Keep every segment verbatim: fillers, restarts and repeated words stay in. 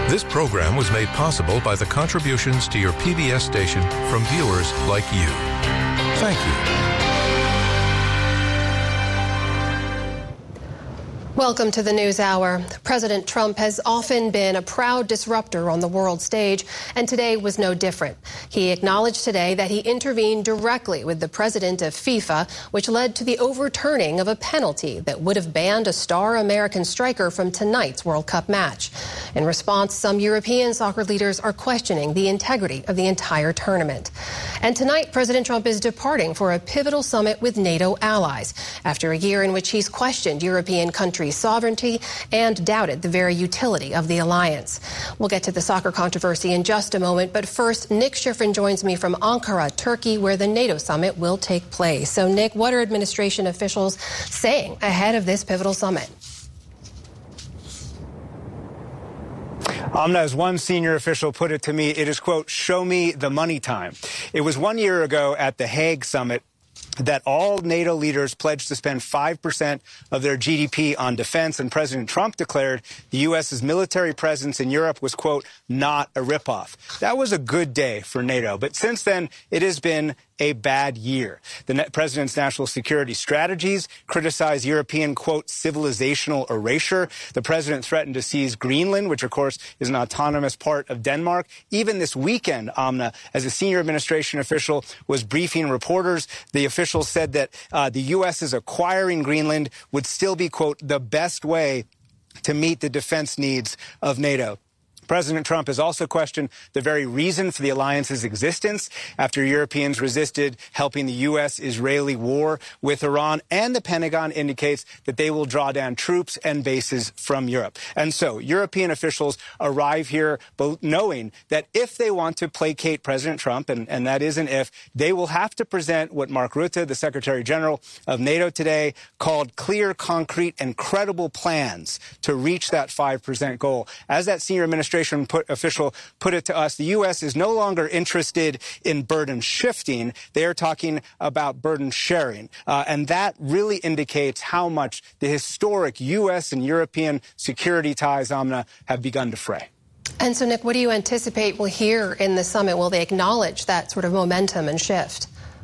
This program was made possible by the contributions to your P B S station from viewers like you. Thank you. Welcome to the News Hour. President Trump has often been a proud disruptor on the world stage, and today was no different. He acknowledged today that he intervened directly with the president of FIFA, which led to the overturning of a penalty that would have banned a star American striker from tonight's World Cup match. In response, some European soccer leaders are questioning the integrity of the entire tournament. And tonight, President Trump is departing for a pivotal summit with NATO allies after a year in which he's questioned European countries' sovereignty and doubted the very utility of the alliance. We'll get to the soccer controversy in just a moment, but first, Nick Shiffrin joins me from Ankara, Turkey, where the NATO summit will take place. So, Nick, what are administration officials saying ahead of this pivotal summit? Amna, as one senior official put it to me, it is, quote, show me the money time. It was one year ago at the Hague summit that all NATO leaders pledged to spend five percent of their G D P on defense, and President Trump declared the U S's military presence in Europe was, quote, not a ripoff. That was a good day for NATO, but since then, it has been a bad year. The president's national security strategies criticize European, quote, civilizational erasure. The president threatened to seize Greenland, which, of course, is an autonomous part of Denmark. Even this weekend, Amna, as a senior administration official was briefing reporters, the official said that uh, the U S is acquiring Greenland would still be, quote, the best way to meet the defense needs of NATO. President Trump has also questioned the very reason for the alliance's existence after Europeans resisted helping the U S-Israeli war with Iran, and the Pentagon indicates that they will draw down troops and bases from Europe. And so European officials arrive here knowing that if they want to placate President Trump, and, and that is an if, they will have to present what Mark Rutte, the Secretary General of NATO today, called clear, concrete, and credible plans to reach that five percent goal. As that senior administration Put, official put it to us, the U S is no longer interested in burden shifting. They are talking about burden sharing. Uh, and that really indicates how much the historic U S and European security ties, Amna, have begun to fray. And so, Nick, what do you anticipate we'll hear in the summit? Will they acknowledge that sort of momentum and shift?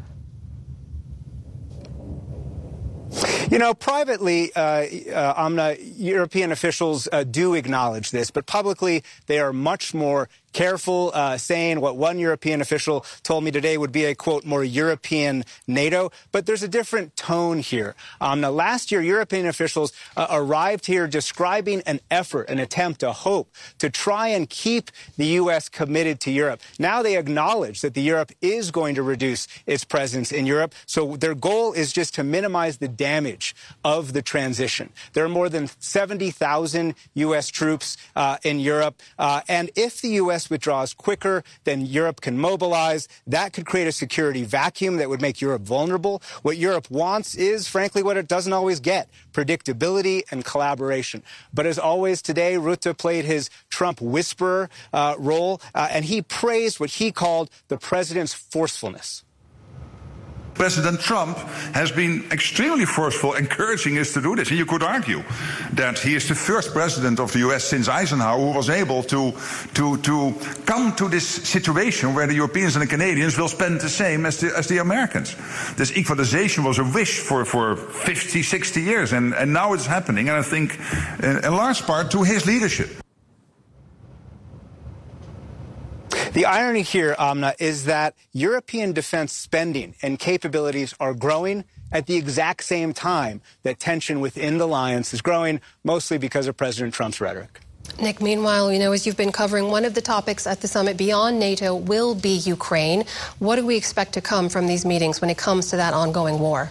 You know, privately, uh, uh, Amna, European officials uh, do acknowledge this, but publicly they are much more careful, uh, saying what one European official told me today would be a, quote, more European NATO. But there's a different tone here. Um, now, last year, European officials uh, arrived here describing an effort, an attempt, a hope to try and keep the U S committed to Europe. Now they acknowledge that the Europe is going to reduce its presence in Europe. So their goal is just to minimize the damage of the transition. There are more than seventy thousand U S troops uh, in Europe. Uh, and if the U S withdraws quicker than Europe can mobilize, that could create a security vacuum that would make Europe vulnerable. What Europe wants is, frankly, what it doesn't always get: predictability and collaboration. But as always today, Rutte played his Trump whisperer uh, role, uh, and he praised what he called the president's forcefulness. President Trump has been extremely forceful, encouraging us to do this. And you could argue that he is the first president of the U S since Eisenhower who was able to, to, to come to this situation where the Europeans and the Canadians will spend the same as the, as the Americans. This equalization was a wish for, for fifty, sixty years, and, and now it's happening, and I think in, in large part to his leadership. The irony here, Amna, is that European defense spending and capabilities are growing at the exact same time that tension within the alliance is growing, mostly because of President Trump's rhetoric. Nick, meanwhile, you know, as you've been covering, one of the topics at the summit beyond NATO will be Ukraine. What do we expect to come from these meetings when it comes to that ongoing war?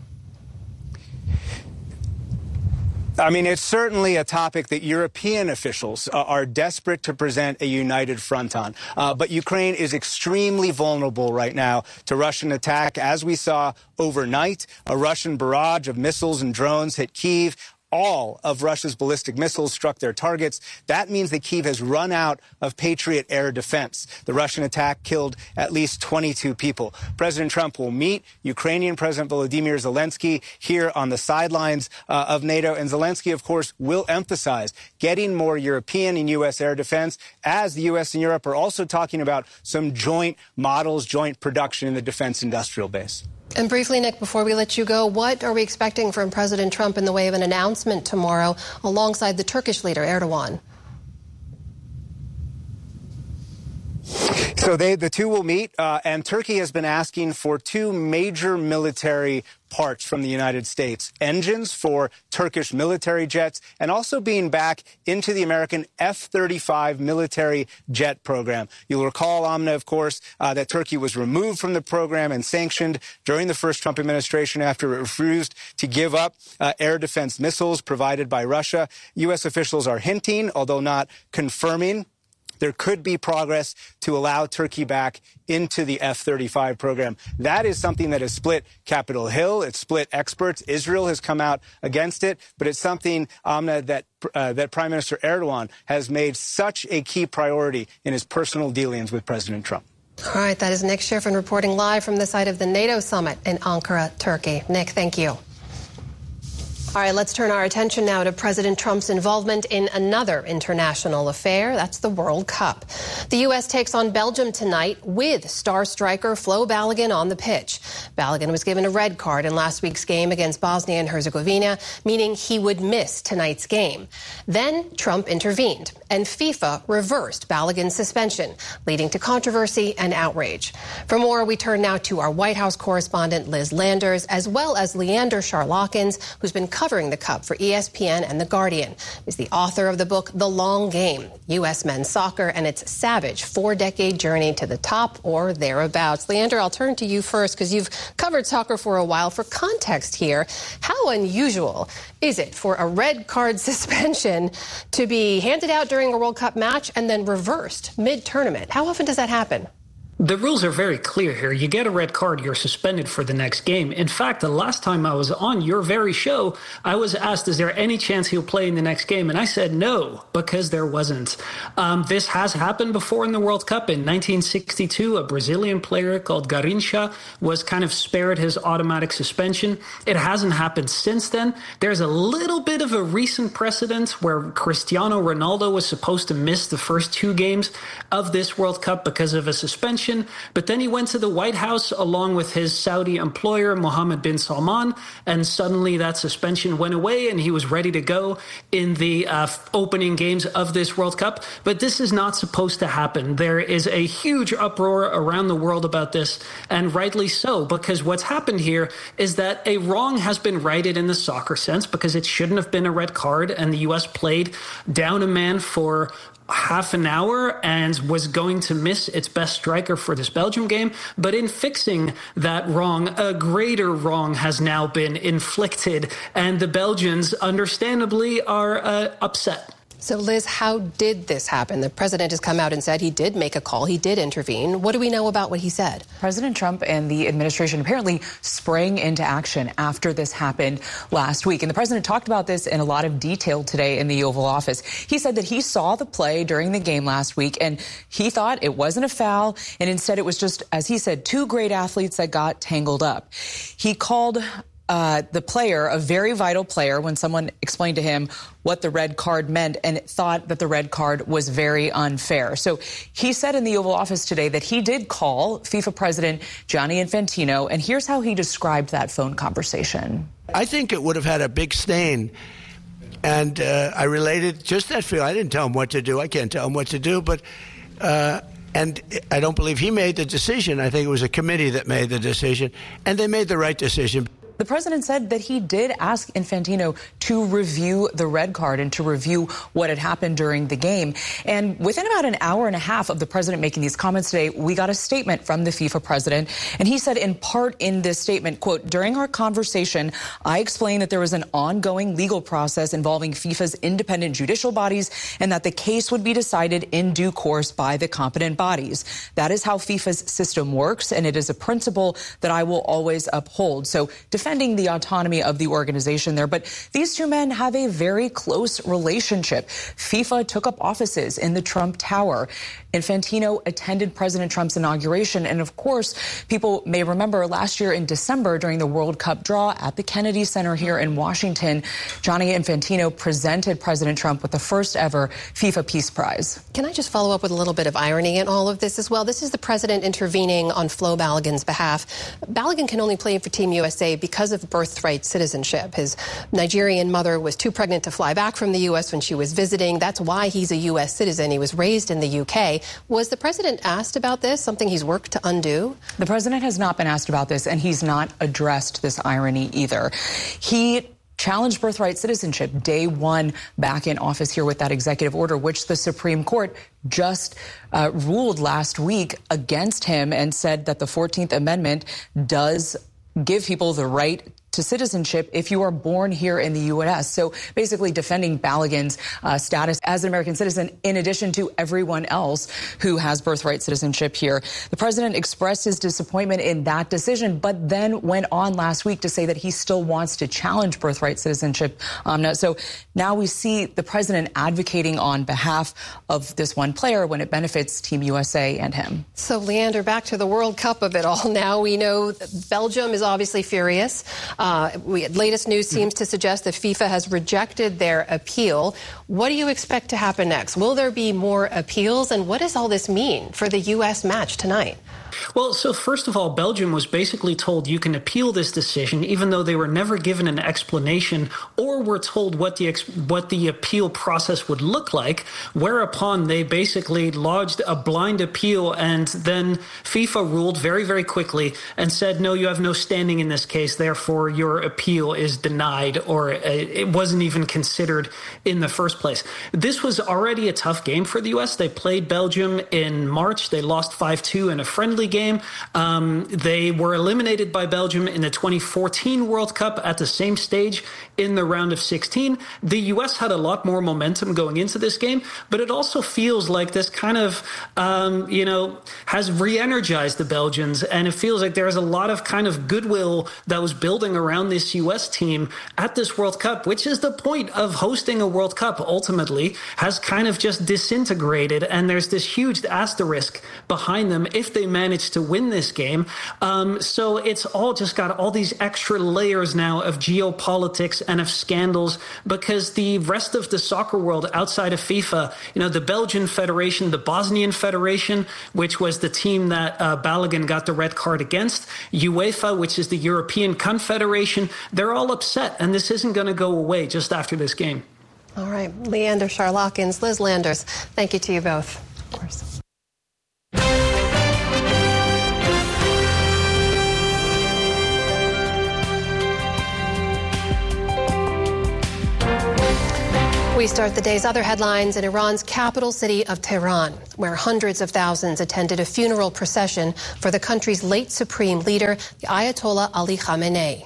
I mean, it's certainly a topic that European officials uh, are desperate to present a united front on. Uh, but Ukraine is extremely vulnerable right now to Russian attack. As we saw overnight, a Russian barrage of missiles and drones hit Kyiv. all of Russia's ballistic missiles struck their targets. That means that Kyiv has run out of Patriot air defense. The Russian attack killed at least twenty-two people. President Trump will meet Ukrainian President Volodymyr Zelensky here on the sidelines uh, of NATO. And Zelensky, of course, will emphasize getting more European and U S air defense, as the U S and Europe are also talking about some joint models, joint production in the defense industrial base. And briefly, Nick, before we let you go, what are we expecting from President Trump in the way of an announcement tomorrow alongside the Turkish leader, Erdogan? So they, the two will meet, uh, and Turkey has been asking for two major military parts from the United States: engines for Turkish military jets, and also being back into the American F thirty-five military jet program. You'll recall, Amna, of course, uh, that Turkey was removed from the program and sanctioned during the first Trump administration after it refused to give up uh, air defense missiles provided by Russia. U S officials are hinting, although not confirming, there could be progress to allow Turkey back into the F thirty-five program. That is something that has split Capitol Hill. It's split experts. Israel has come out against it. But it's something, Amna, that uh, that Prime Minister Erdogan has made such a key priority in his personal dealings with President Trump. All right, that is Nick Schiffrin reporting live from the site of the NATO summit in Ankara, Turkey. Nick, thank you. All right, let's turn our attention now to President Trump's involvement in another international affair. That's the World Cup. The U S takes on Belgium tonight with star striker Flo Balogun on the pitch. Balogun was given a red card in last week's game against Bosnia and Herzegovina, meaning he would miss tonight's game. Then Trump intervened, and FIFA reversed Balogun's suspension, leading to controversy and outrage. For more, we turn now to our White House correspondent Liz Landers, as well as Leander Charlakins, who's been covering the Cup for E S P N and The Guardian. Is the author of the book The Long Game, U S Men's Soccer and its savage four-decade journey to the top or thereabouts. Leander, I'll turn to you first because you've covered soccer for a while. For context here, how unusual is it for a red card suspension to be handed out during a World Cup match and then reversed mid-tournament? How often does that happen? The rules are very clear here. You get a red card, you're suspended for the next game. In fact, the last time I was on your very show, I was asked, is there any chance he'll play in the next game? And I said no, because there wasn't. Um, this has happened before in the World Cup. In nineteen sixty-two, a Brazilian player called Garrincha was kind of spared his automatic suspension. It hasn't happened since then. There's a little bit of a recent precedent where Cristiano Ronaldo was supposed to miss the first two games of this World Cup because of a suspension. But then he went to the White House along with his Saudi employer, Mohammed bin Salman, and suddenly that suspension went away and he was ready to go in the uh, opening games of this World Cup. But this is not supposed to happen. There is a huge uproar around the world about this, and rightly so, because what's happened here is that a wrong has been righted in the soccer sense, because it shouldn't have been a red card, and the U S played down a man for half an hour and was going to miss its best striker for this Belgium game. But in fixing that wrong, a greater wrong has now been inflicted, and the Belgians understandably are uh, upset. So, Liz, how did this happen? The president has come out and said he did make a call. He did intervene. What do we know about what he said? President Trump and the administration apparently sprang into action after this happened last week. And the president talked about this in a lot of detail today in the Oval Office. He said that he saw the play during the game last week and he thought it wasn't a foul. And instead, it was just, as he said, two great athletes that got tangled up. He called Uh, the player, a very vital player, when someone explained to him what the red card meant and thought that the red card was very unfair. So he said in the Oval Office today that he did call FIFA President Gianni Infantino, and here's how he described that phone conversation. I think it would have had a big stain, and uh, I related just that feel. I didn't tell him what to do. I can't tell him what to do, but uh, and I don't believe he made the decision. I think it was a committee that made the decision, and they made the right decision. The president said that he did ask Infantino to review the red card and to review what had happened during the game. And within about an hour and a half of the president making these comments today, we got a statement from the FIFA president. And he said in part in this statement, quote, during our conversation, I explained that there was an ongoing legal process involving FIFA's independent judicial bodies and that the case would be decided in due course by the competent bodies. That is how FIFA's system works, and it is a principle that I will always uphold. So defending defending the autonomy of the organization there. But these two men have a very close relationship. FIFA took up offices in the Trump Tower. Infantino attended President Trump's inauguration. And of course, people may remember last year in December during the World Cup draw at the Kennedy Center here in Washington, Gianni Infantino presented President Trump with the first ever FIFA Peace Prize. Can I just follow up with a little bit of irony in all of this as well? This is the president intervening on Flo Balogun's behalf. Balogun can only play for Team U S A because of birthright citizenship. His Nigerian mother was too pregnant to fly back from the U S when she was visiting. That's why he's a U S citizen. He was raised in the U K. Was the president asked about this, something he's worked to undo? The president has not been asked about this, and he's not addressed this irony either. He challenged birthright citizenship day one back in office here with that executive order, which the Supreme Court just uh, ruled last week against him and said that the fourteenth Amendment does give people the right to citizenship if you are born here in the U S. So basically defending Balogun's uh, status as an American citizen in addition to everyone else who has birthright citizenship here. The president expressed his disappointment in that decision, but then went on last week to say that he still wants to challenge birthright citizenship. Um, so now we see the president advocating on behalf of this one player when it benefits Team U S A and him. So, Leander, back to the World Cup of it all. Now we know Belgium is obviously furious. Uh, we, latest news seems to suggest that FIFA has rejected their appeal. What do you expect to happen next? Will there be more appeals? And what does all this mean for the U S match tonight? Well, so first of all, Belgium was basically told you can appeal this decision, even though they were never given an explanation or were told what the ex- what the appeal process would look like, whereupon they basically lodged a blind appeal, and then FIFA ruled very, very quickly and said, no, you have no standing in this case, therefore your appeal is denied, or it wasn't even considered in the first place. This was already a tough game for the U S. They played Belgium in March. They lost five two in a friendly game. Um, they were eliminated by Belgium in the twenty fourteen World Cup at the same stage in the round of sixteen. The U S had a lot more momentum going into this game, but it also feels like this kind of, um, you know, has re-energized the Belgians, and it feels like there's a lot of kind of goodwill that was building around this U S team at this World Cup, which is the point of hosting a World Cup ultimately, has kind of just disintegrated, and there's this huge asterisk behind them if they manage to win this game. Um, so it's all just got all these extra layers now of geopolitics and of scandals, because the rest of the soccer world outside of FIFA, you know, the Belgian Federation, the Bosnian Federation, which was the team that uh, Balogun got the red card against, UEFA, which is the European Confederation, they're all upset, and this isn't going to go away just after this game. All right. Leander Charlakins, Liz Landers, thank you to you both. Of course. We start the day's other headlines in Iran's capital city of Tehran, where hundreds of thousands attended a funeral procession for the country's late supreme leader, the Ayatollah Ali Khamenei.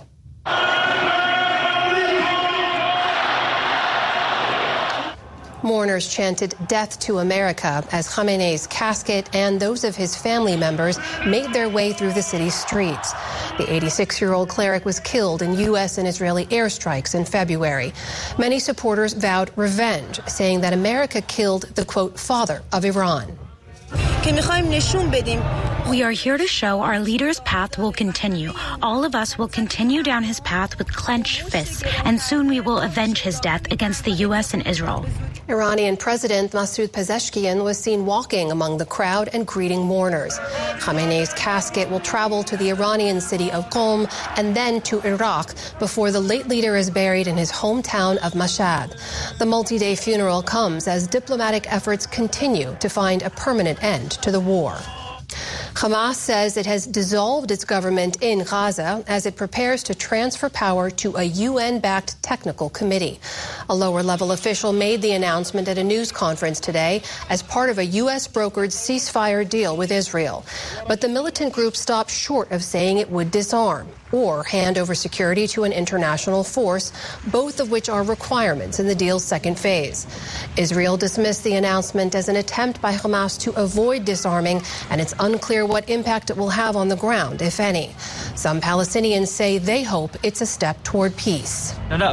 Mourners chanted "Death to America" as Khamenei's casket and those of his family members made their way through the city's streets. The eighty-six-year-old cleric was killed in U S and Israeli airstrikes in February. Many supporters vowed revenge, saying that America killed the, quote, father of Iran. We are here to show our leader's path will continue. All of us will continue down his path with clenched fists, and soon we will avenge his death against the U S and Israel. Iranian President Masoud Pezeshkian was seen walking among the crowd and greeting mourners. Khamenei's casket will travel to the Iranian city of Qom and then to Iraq before the late leader is buried in his hometown of Mashhad. The multi-day funeral comes as diplomatic efforts continue to find a permanent end to the war. Hamas says it has dissolved its government in Gaza as it prepares to transfer power to a U N-backed technical committee. A lower-level official made the announcement at a news conference today as part of a U S-brokered ceasefire deal with Israel. But the militant group stopped short of saying it would disarm or hand over security to an international force, both of which are requirements in the deal's second phase. Israel dismissed the announcement as an attempt by Hamas to avoid disarming, and it's unclear what impact it will have on the ground, if any. Some Palestinians say they hope it's a step toward peace.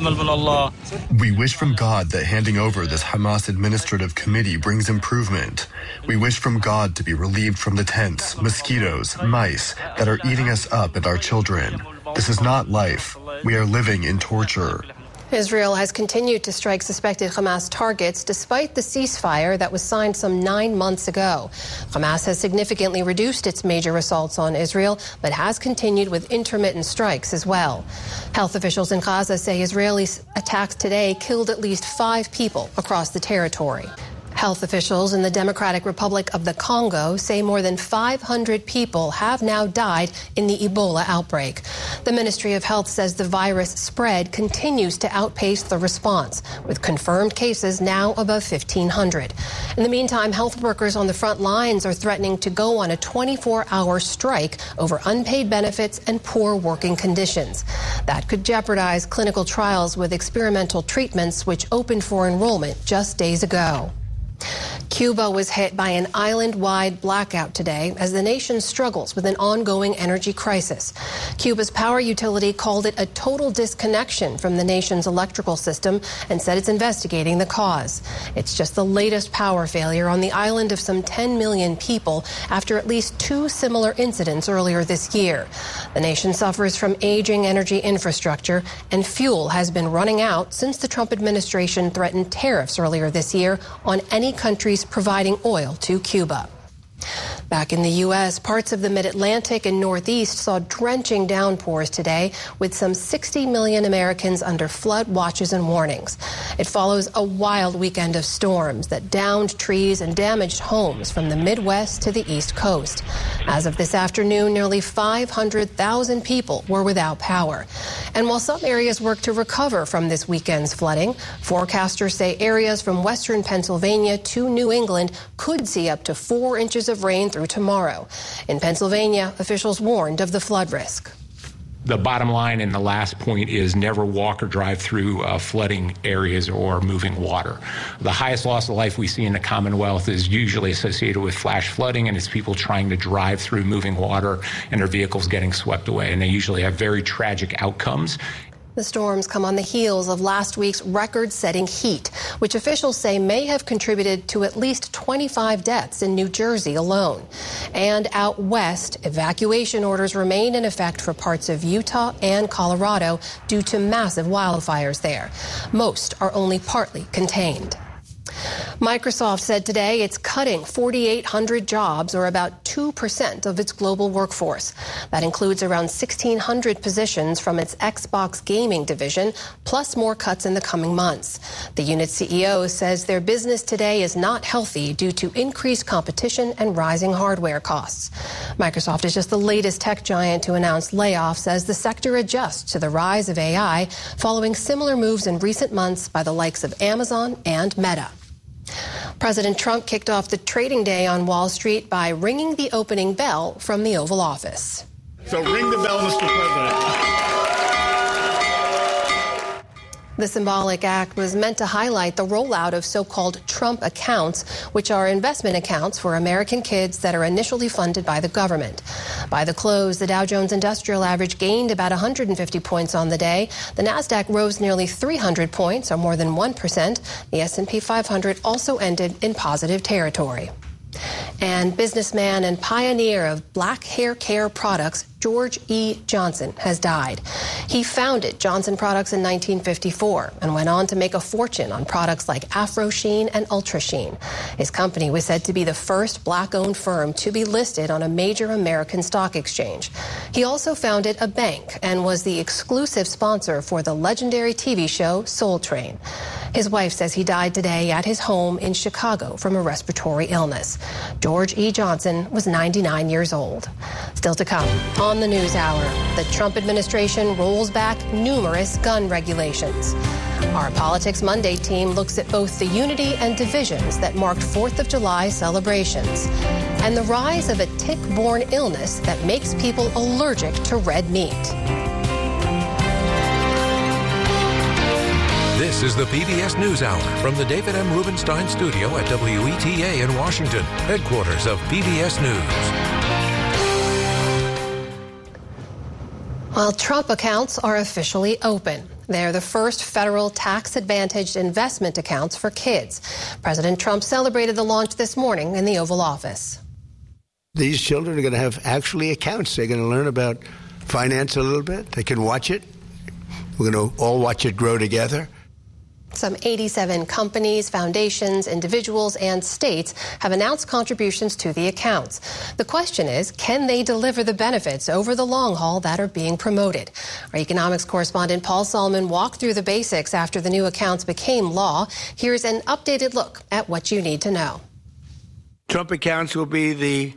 We wish from God that handing over this Hamas Administrative Committee brings improvement. We wish from God to be relieved from the tents, mosquitoes, mice that are eating us up and our children. This is not life. We are living in torture. Israel has continued to strike suspected Hamas targets despite the ceasefire that was signed some nine months ago. Hamas has significantly reduced its major assaults on Israel, but has continued with intermittent strikes as well. Health officials in Gaza say Israeli attacks today killed at least five people across the territory. Health officials in the Democratic Republic of the Congo say more than five hundred people have now died in the Ebola outbreak. The Ministry of Health says the virus spread continues to outpace the response, with confirmed cases now above fifteen hundred. In the meantime, health workers on the front lines are threatening to go on a twenty-four hour strike over unpaid benefits and poor working conditions. That could jeopardize clinical trials with experimental treatments, which opened for enrollment just days ago. Cuba was hit by an island-wide blackout today as the nation struggles with an ongoing energy crisis. Cuba's power utility called it a total disconnection from the nation's electrical system and said it's investigating the cause. It's just the latest power failure on the island of some ten million people after at least two similar incidents earlier this year. The nation suffers from aging energy infrastructure, and fuel has been running out since the Trump administration threatened tariffs earlier this year on any countries providing oil to Cuba. Back in the U S, parts of the mid-Atlantic and Northeast saw drenching downpours today, with some sixty million Americans under flood watches and warnings. It follows a wild weekend of storms that downed trees and damaged homes from the Midwest to the East Coast. As of this afternoon, nearly five hundred thousand people were without power. And while some areas work to recover from this weekend's flooding, forecasters say areas from western Pennsylvania to New England could see up to four inches of rain through tomorrow. In Pennsylvania, officials warned of the flood risk. The bottom line and the last point is never walk or drive through uh, flooding areas or moving water. The highest loss of life we see in the Commonwealth is usually associated with flash flooding, and it's people trying to drive through moving water and their vehicles getting swept away, and they usually have very tragic outcomes. The storms come on the heels of last week's record-setting heat, which officials say may have contributed to at least twenty-five deaths in New Jersey alone. And out west, evacuation orders remain in effect for parts of Utah and Colorado due to massive wildfires there. Most are only partly contained. Microsoft said today it's cutting four thousand eight hundred jobs, or about two percent of its global workforce. That includes around sixteen hundred positions from its Xbox gaming division, plus more cuts in the coming months. The unit's C E O says their business today is not healthy due to increased competition and rising hardware costs. Microsoft is just the latest tech giant to announce layoffs as the sector adjusts to the rise of A I, following similar moves in recent months by the likes of Amazon and Meta. President Trump kicked off the trading day on Wall Street by ringing the opening bell from the Oval Office. So ring the bell, Mister President. The symbolic act was meant to highlight the rollout of so-called Trump accounts, which are investment accounts for American kids that are initially funded by the government. By the close, the Dow Jones Industrial Average gained about one hundred fifty points on the day. The Nasdaq rose nearly three hundred points, or more than one percent. The S and P five hundred also ended in positive territory. And businessman and pioneer of black hair care products, George E. Johnson, has died. He founded Johnson Products in nineteen fifty-four and went on to make a fortune on products like Afro Sheen and Ultra Sheen. His company was said to be the first black-owned firm to be listed on a major American stock exchange. He also founded a bank and was the exclusive sponsor for the legendary T V show Soul Train. His wife says he died today at his home in Chicago from a respiratory illness. George E. Johnson was ninety-nine years old. Still to come on the News Hour, the Trump administration rolls back numerous gun regulations. Our Politics Monday team looks at both the unity and divisions that marked fourth of July celebrations and the rise of a tick-borne illness that makes people allergic to red meat. This is the P B S NewsHour from the David M. Rubenstein studio at W E T A in Washington, headquarters. headquarters of P B S News. Well, Trump accounts are officially open. They're the first federal tax-advantaged investment accounts for kids. President Trump celebrated the launch this morning in the Oval Office. These children are going to have actually accounts. They're going to learn about finance a little bit. They can watch it. We're going to all watch it grow together. Some eighty-seven companies, foundations, individuals, and states have announced contributions to the accounts. The question is, can they deliver the benefits over the long haul that are being promoted? Our economics correspondent Paul Solomon walked through the basics after the new accounts became law. Here's an updated look at what you need to know. Trump accounts will be the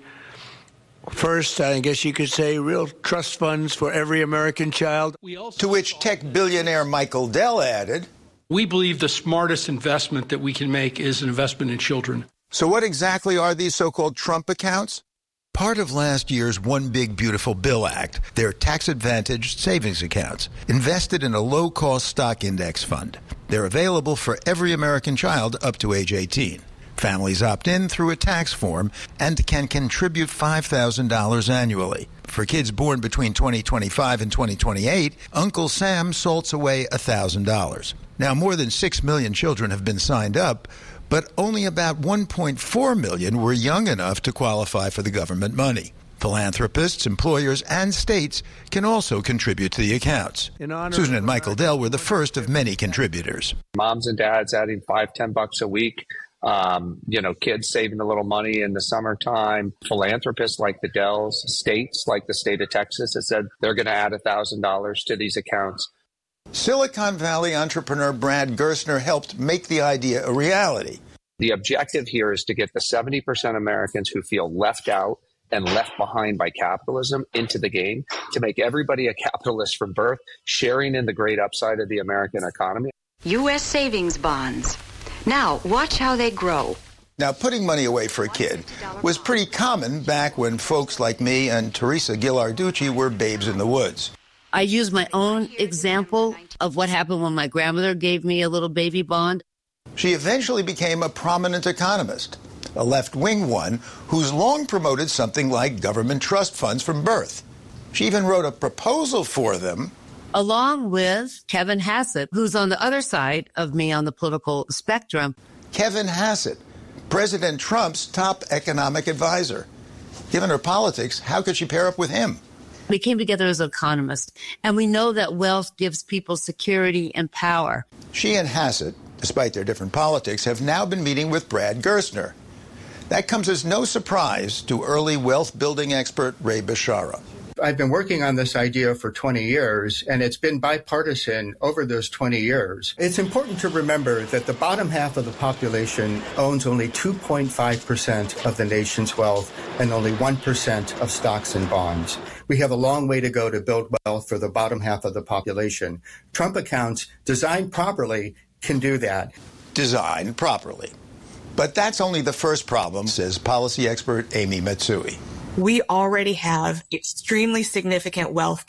first, I guess you could say, real trust funds for every American child. To which tech billionaire Michael Dell added, "We believe the smartest investment that we can make is an investment in children." So what exactly are these so-called Trump accounts? Part of last year's One Big Beautiful Bill Act. They're tax-advantaged savings accounts invested in a low-cost stock index fund. They're available for every American child up to age eighteen. Families opt in through a tax form and can contribute five thousand dollars annually. For kids born between twenty twenty-five and twenty twenty-eight, Uncle Sam salts away one thousand dollars. Now, more than six million children have been signed up, but only about one point four million were young enough to qualify for the government money. Philanthropists, employers, and states can also contribute to the accounts. Susan and Michael Dell were the first of many contributors. Moms and dads adding five, ten bucks a week. Um, you know, kids saving a little money in the summertime. Philanthropists like the Dells, states like the state of Texas have said they're going to add one thousand dollars to these accounts. Silicon Valley entrepreneur Brad Gerstner helped make the idea a reality. The objective here is to get the seventy percent Americans who feel left out and left behind by capitalism into the game, to make everybody a capitalist from birth, sharing in the great upside of the American economy. U S savings bonds. Now, watch how they grow. Now, putting money away for a kid was pretty common back when folks like me and Teresa Ghilarducci were babes in the woods. I use my own example of what happened when my grandmother gave me a little baby bond. She eventually became a prominent economist, a left-wing one who's long promoted something like government trust funds from birth. She even wrote a proposal for them, along with Kevin Hassett, who's on the other side of me on the political spectrum. Kevin Hassett, President Trump's top economic advisor. Given her politics, how could she pair up with him? We came together as economists, and we know that wealth gives people security and power. She and Hassett, despite their different politics, have now been meeting with Brad Gerstner. That comes as no surprise to early wealth-building expert Ray Bashara. I've been working on this idea for twenty years, and it's been bipartisan over those twenty years. It's important to remember that the bottom half of the population owns only two point five percent of the nation's wealth and only one percent of stocks and bonds. We have a long way to go to build wealth for the bottom half of the population. Trump accounts, designed properly, can do that. Designed properly. But that's only the first problem, says policy expert Amy Matsui. We already have extremely significant wealth